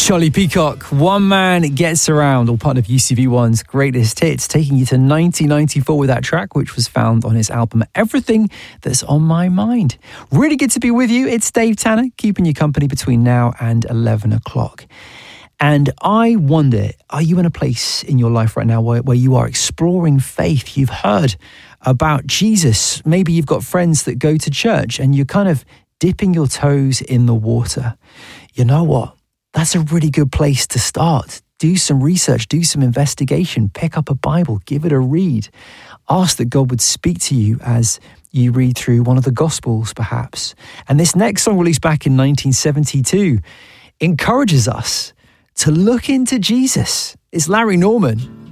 Charlie Peacock, One Man Gets Around, all part of UCV1's greatest hits, taking you to 1994 with that track, which was found on his album Everything That's On My Mind. Really good to be with you. It's Dave Tanner, keeping you company between now and 11 o'clock. And I wonder, are you in a place in your life right now where you are exploring faith? You've heard about Jesus. Maybe you've got friends that go to church and you're kind of dipping your toes in the water. You know what? That's a really good place to start. Do some research, do some investigation, pick up a Bible, give it a read. Ask that God would speak to you as you read through one of the Gospels, perhaps. And this next song, released back in 1972, encourages us to look into Jesus. It's Larry Norman